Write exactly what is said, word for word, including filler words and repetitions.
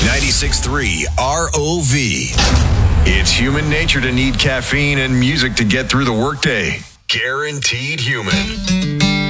ninety-six point three R O V. It's human nature to need caffeine and music to get through the workday. Guaranteed Human.